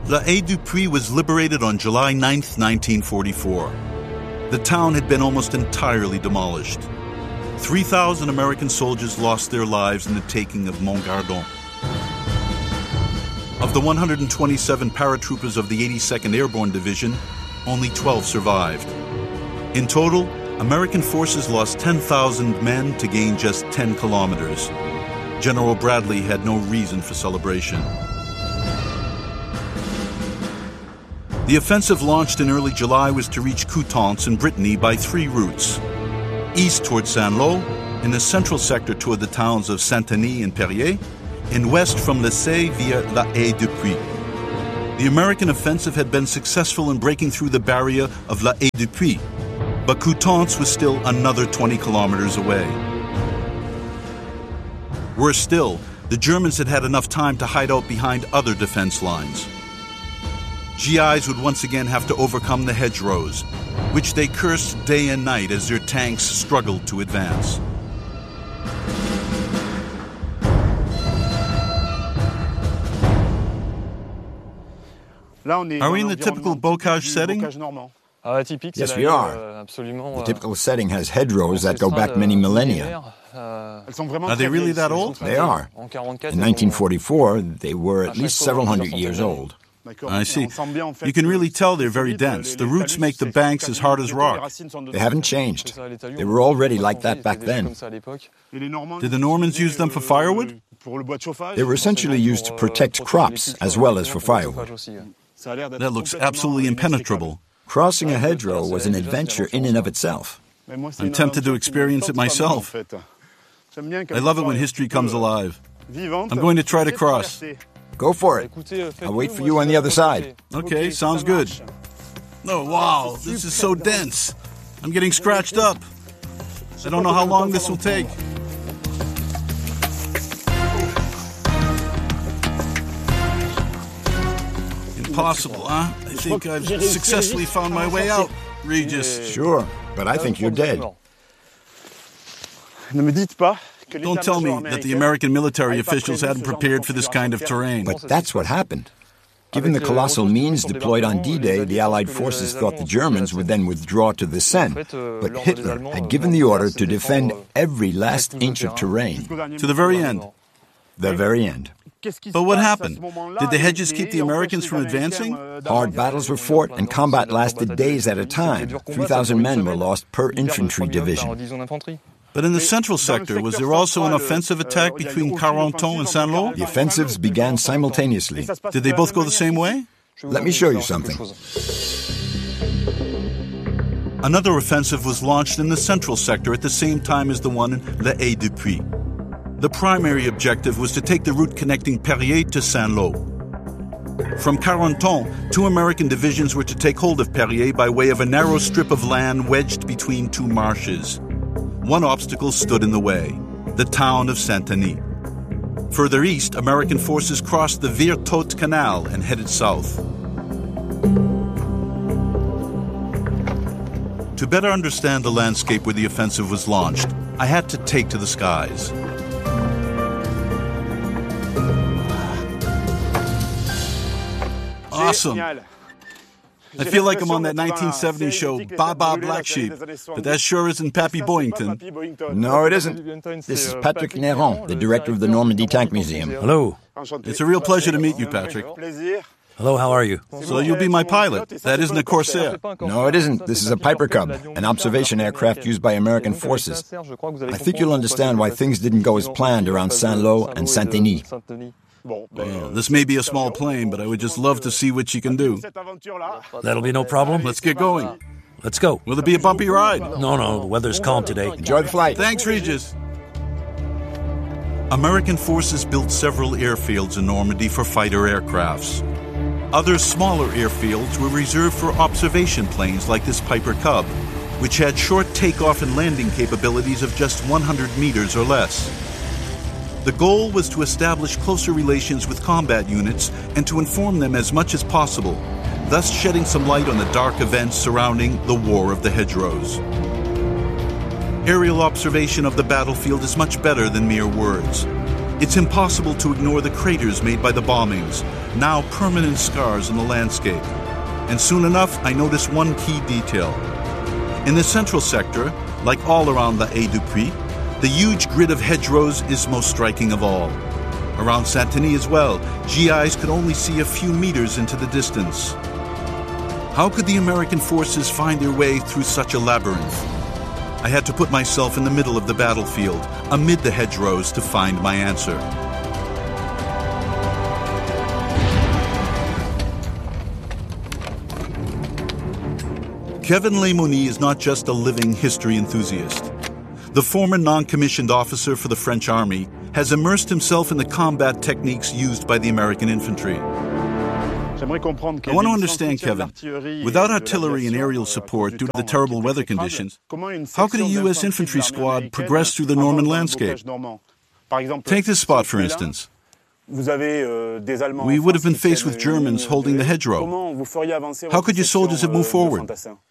La Haye-du-Puy was liberated on July 9, 1944. The town had been almost entirely demolished. 3,000 American soldiers lost their lives in the taking of Montgardon. Of the 127 paratroopers of the 82nd Airborne Division, only 12 survived. In total, American forces lost 10,000 men to gain just 10 kilometers. General Bradley had no reason for celebration. The offensive launched in early July was to reach Coutances in Brittany by 3 routes. East toward Saint-Lô, in the central sector toward the towns of Saint-Denis and Perrier, and west from Lessay via La Haye-du-Puy. The American offensive had been successful in breaking through the barrier of La Haye-du-Puy, but Coutances was still another 20 kilometers away. Worse still, the Germans had had enough time to hide out behind other defense lines. GIs would once again have to overcome the hedgerows, which they cursed day and night as their tanks struggled to advance. Are we in the typical bocage setting? Yes, we are. The typical setting has hedgerows that go back many millennia. Are they really that old? They are. In 1944, they were at least several hundred years old. I see. You can really tell they're very dense. The roots make the banks as hard as rock. They haven't changed. They were already like that back then. Did the Normans use them for firewood? They were essentially used to protect crops as well as for firewood. That looks absolutely impenetrable. Crossing a hedgerow was an adventure in and of itself. I'm tempted to experience it myself. I love it when history comes alive. I'm going to try to cross. Go for it. I'll wait for you on the other side. Okay, sounds good. Oh, wow, this is so dense. I'm getting scratched up. I don't know how long this will take. Impossible, huh? I think I've successfully found my way out, Regis. Sure, but I think you're dead. Don't tell me that the American military officials hadn't prepared for this kind of terrain. But that's what happened. Given the colossal means deployed on D-Day, the Allied forces thought the Germans would then withdraw to the Seine. But Hitler had given the order to defend every last inch of terrain. To the very end. The very end. But what happened? Did the hedges keep the Americans from advancing? Hard battles were fought and combat lasted days at a time. 3,000 men were lost per infantry division. But in the central sector, was there also an offensive attack between Carentan and Saint-Lô? The offensives began simultaneously. Did they both go the same way? Let me show you something. Another offensive was launched in the central sector at the same time as the one in La Haye-du-Puy. The primary objective was to take the route connecting Perrier to Saint-Lô. From Carentan, 2 American divisions were to take hold of Perrier by way of a narrow strip of land wedged between 2 marshes. One obstacle stood in the way, the town of Saint-Denis. Further east, American forces crossed the Vire-Tot Canal and headed south. To better understand the landscape where the offensive was launched, I had to take to the skies. Awesome. I feel like I'm on that 1970s show, Baba Black Sheep, but that sure isn't Pappy Boyington. No, it isn't. This is Patrick Néron, the director of the Normandy Tank Museum. Hello. It's a real pleasure to meet you, Patrick. Hello, how are you? So you'll be my pilot. That isn't a Corsair. No, it isn't. This is a Piper Cub, an observation aircraft used by American forces. I think you'll understand why things didn't go as planned around Saint-Lô and Saint-Denis. Well, this may be a small plane, but I would just love to see what you can do. That'll be no problem. Let's get going. Let's go. Will it be a bumpy ride? No, the weather's calm today. Enjoy the flight. Thanks, Regis. American forces built several airfields in Normandy for fighter aircrafts. Other smaller airfields were reserved for observation planes like this Piper Cub, which had short takeoff and landing capabilities of just 100 meters or less. The goal was to establish closer relations with combat units and to inform them as much as possible, thus shedding some light on the dark events surrounding the War of the Hedgerows. Aerial observation of the battlefield is much better than mere words. It's impossible to ignore the craters made by the bombings, now permanent scars on the landscape. And soon enough, I noticed one key detail. In the central sector, like all around La Haye-du-Puy, the huge grid of hedgerows is most striking of all. Around Saint-Denis as well, GIs could only see a few meters into the distance. How could the American forces find their way through such a labyrinth? I had to put myself in the middle of the battlefield, amid the hedgerows, to find my answer. Kevin Lemonis is not just a living history enthusiast. The former non-commissioned officer for the French Army has immersed himself in the combat techniques used by the American infantry. I want to understand, Kevin, without artillery and aerial support due to the terrible weather conditions, how could a U.S. infantry squad progress through the Norman landscape? Take this spot, for instance. We would have been faced with Germans holding the hedgerow. How could your soldiers have moved forward?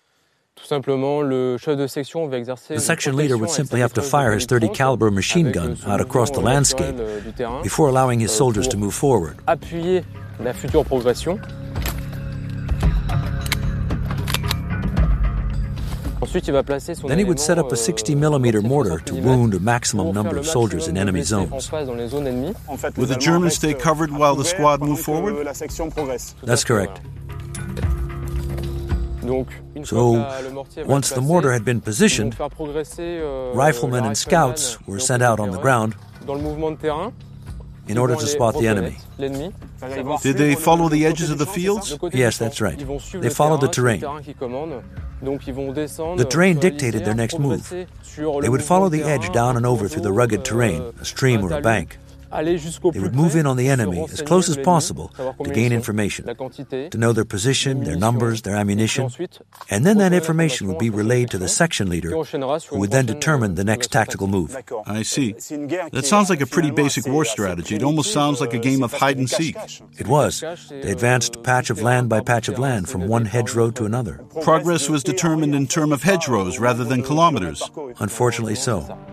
The section leader would simply have to fire his .30 caliber machine gun out across the landscape before allowing his soldiers to move forward. Then he would set up a 60mm mortar to wound a maximum number of soldiers in enemy zones. Would the Germans stay covered while the squad moved forward? That's correct. So, once the mortar had been positioned, riflemen and scouts were sent out on the ground in order to spot the enemy. Did they follow the edges of the fields? Yes, that's right. They followed the terrain. The terrain dictated their next move. They would follow the edge down and over through the rugged terrain, a stream or a bank. They would move in on the enemy as close as possible to gain information, to know their position, their numbers, their ammunition, and then that information would be relayed to the section leader, who would then determine the next tactical move. I see. That sounds like a pretty basic war strategy. It almost sounds like a game of hide and seek. It was. They advanced patch of land by patch of land from one hedgerow to another. Progress was determined in terms of hedgerows rather than kilometers. Unfortunately so.